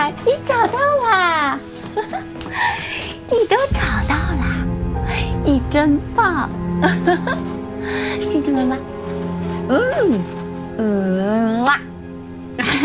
哇，你找到啦！你都找到啦，你真棒！亲亲妈妈，哇！